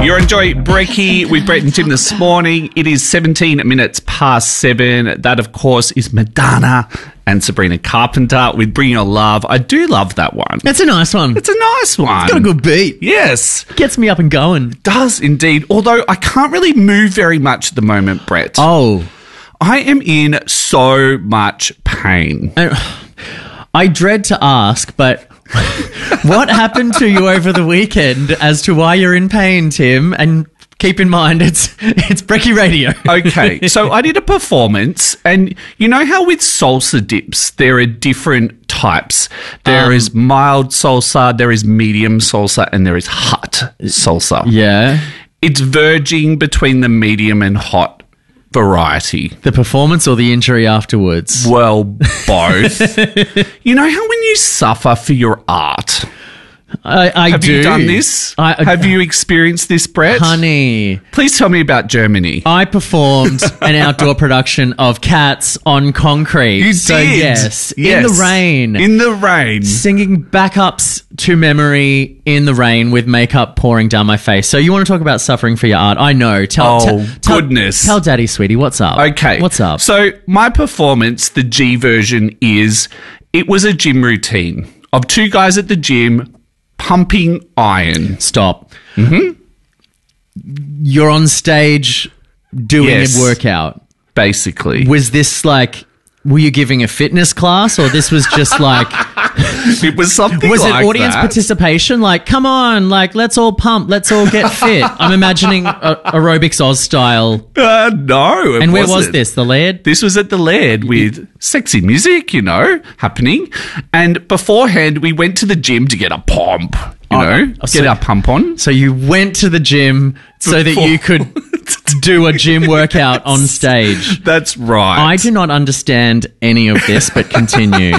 You're enjoying Brekkie with Brett and Tim this morning. It is 17 minutes past 7. That, of course, is Madonna and Sabrina Carpenter with Bring Your Love. I do love that one. That's a nice one. It's a nice one. It's got a good beat. Yes. Gets me up and going. Does indeed. Although I can't really move very much at the moment, Brett. Oh. I am in so much pain. I dread to ask, but what happened to you over the weekend as to why you're in pain, Tim? And keep in mind, it's Brekkie Radio. Okay, so I did a performance, and you know how with salsa dips, there are different types. There is mild salsa, there is medium salsa, and there is hot salsa. Yeah. It's verging between the medium and hot variety. The performance or the injury afterwards? Well, both. You know how when you suffer for your art? I Have do. you done this? Have you experienced this, Brett? Honey. Please tell me about Germany. I performed an outdoor production of Cats on Concrete. You so did? yes, in the rain. In the rain. Singing backups to memory in the rain with makeup pouring down my face. So you want to talk about suffering for your art? I know. Goodness. Tell Daddy, sweetie, what's up? Okay. What's up? So my performance, the G version, it was a gym routine of two guys at the gym pumping iron. Stop. Mm-hmm. You're on stage doing Yes. a workout. Basically. Was this like, were you giving a fitness class, or this was just like... It was something Was like it audience that. participation? Like, come on, like, let's all pump, let's all get fit. I'm imagining aerobics Oz style. No, it And where was wasn't. this? The Laird? This was at the Laird with sexy music, happening. And beforehand, we went to the gym to get a pump, get our pump on. So you went to the gym so that you could do a gym workout on stage. That's right. I do not understand any of this, but continue.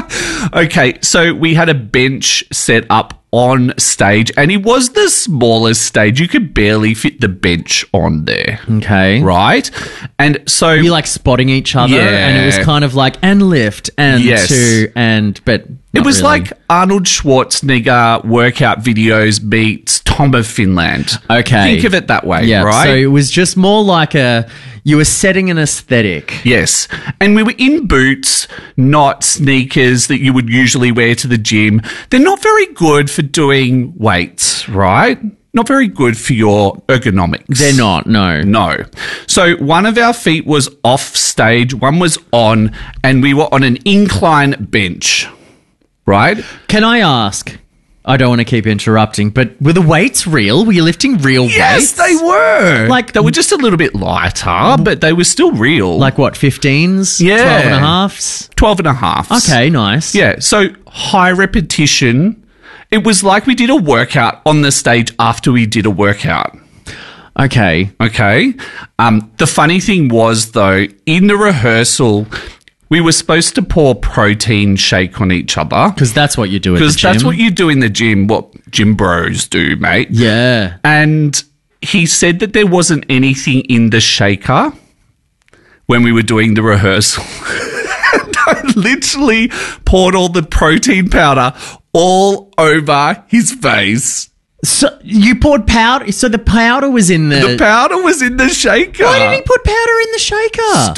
Okay, so we had a bench set up on stage, and it was the smallest stage. You could barely fit the bench on there. Okay. Right? And so... You like spotting each other, Yeah. and it was kind of like, and lift, and Yes. two, and, but It not was really. like Arnold Schwarzenegger workout videos meets Tom of Finland. Okay. Think of it that way, Yeah, right? so it was just more like you were setting an aesthetic. Yes. And we were in boots, not sneakers that you would usually wear to the gym. They're not very good for doing weights, right? Not very good for your ergonomics. They're not, no. No. So one of our feet was off stage, one was on, and we were on an incline bench, right? Can I ask, I don't want to keep interrupting, but were the weights real? Were you lifting real Yes, weights? they were. Like- they were just a little bit lighter, but they were still real. Like what, 15s? Yeah. 12 and a halves? 12 and a half. Okay, nice. Yeah, so high repetition. It was like we did a workout on the stage after we did a workout. Okay. Okay. The funny thing was, though, in the rehearsal, we were supposed to pour protein shake on each other. Because that's what you do at the Because gym. that's what you do in the gym, what gym bros do, mate. Yeah. And he said that there wasn't anything in the shaker when we were doing the rehearsal. And I literally poured all the protein powder all over his face. So you poured powder, so the powder was in the... The powder was in the shaker. Why did he put powder in the shaker?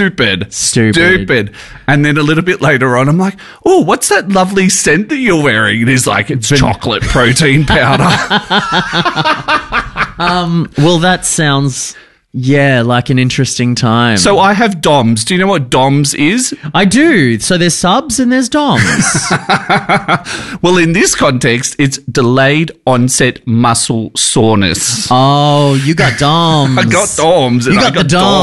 Stupid. And then a little bit later on, I'm like, oh, what's that lovely scent that you're wearing? And he's like, it's chocolate protein powder. Well, that sounds... Yeah, like an interesting time. So I have DOMS. Do you know what DOMS is? I do. So there's subs and there's DOMs. Well, in this context, it's delayed onset muscle soreness. Oh, you got DOMs. I got DOMS. And You I got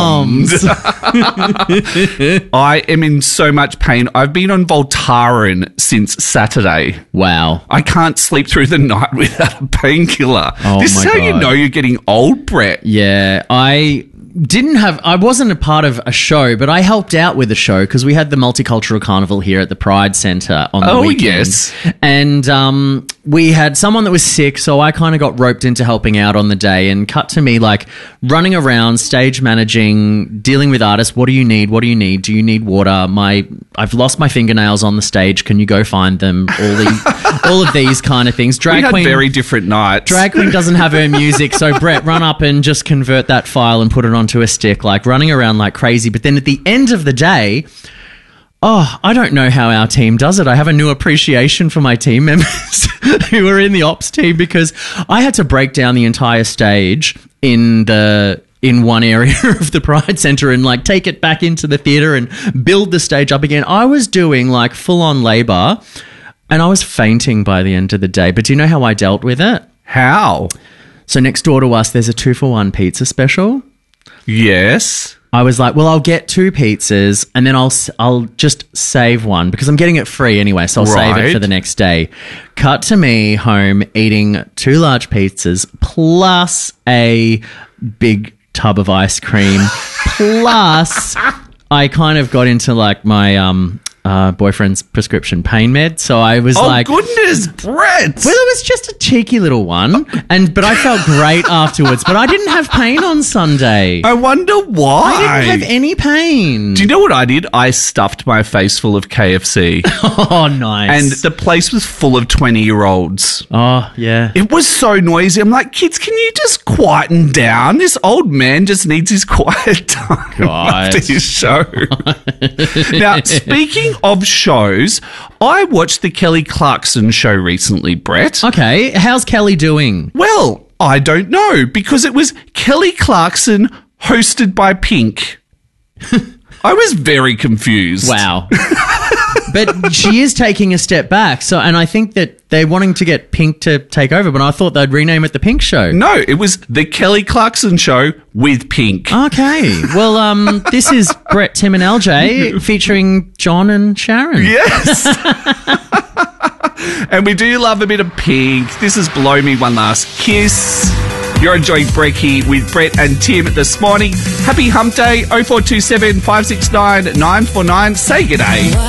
the DOMs. I am in so much pain. I've been on Voltaren since Saturday. Wow. I can't sleep through the night without a painkiller. Oh, This is my how you God. know you're getting old, Brett. Yeah, I wasn't a part of a show, but I helped out with the show because we had the Multicultural Carnival here at the Pride Centre on the weekend. Yes. And we had someone that was sick, so I kind of got roped into helping out on the day, and cut to me like running around, stage managing, dealing with artists. What do you need? What do you need? Do you need water? I've lost my fingernails on the stage. Can you go find them? All of these kind of things. We had very different nights. Drag queen doesn't have her music, so Brett, run up and just convert that file and put it onto a stick, like running around like crazy. But then at the end of the day, I don't know how our team does it. I have a new appreciation for my team members who are in the ops team, because I had to break down the entire stage in one area of the Pride Centre and like take it back into the theatre and build the stage up again. I was doing like full-on labour and I was fainting by the end of the day. But do you know how I dealt with it? How? So next door to us, there's a 2-for-1 pizza special. Yes. I was like, well, I'll get 2 pizzas and then I'll just save one because I'm getting it free anyway, so I'll save it for the next day. Cut to me home eating 2 large pizzas plus a big tub of ice cream plus I kind of got into like my boyfriend's prescription pain med, so I was like, oh goodness, Brett. Well, it was just a cheeky little one, but I felt great afterwards. But I didn't have pain on Sunday. I wonder why. I didn't have any pain. Do you know what I did? I stuffed my face full of KFC. Oh, nice. And the place was full of 20-year-olds. Oh, yeah. It was so noisy. I'm like, kids, can you just quieten down? This old man just needs his quiet time after his show. Now, speaking of shows, I watched the Kelly Clarkson show recently, Brett. Okay, how's Kelly doing? Well, I don't know, because it was Kelly Clarkson hosted by Pink. I was very confused. Wow. But she is taking a step back, and I think that they're wanting to get Pink to take over, but I thought they'd rename it The Pink Show. No, it was the Kelly Clarkson Show with Pink. Okay. Well, this is Brett, Tim and LJ featuring John and Sharon. Yes. And we do love a bit of Pink. This is Blow Me One Last Kiss. You're enjoying Brekkie with Brett and Tim this morning. Happy Hump Day, 0427 569 949. Say g'day.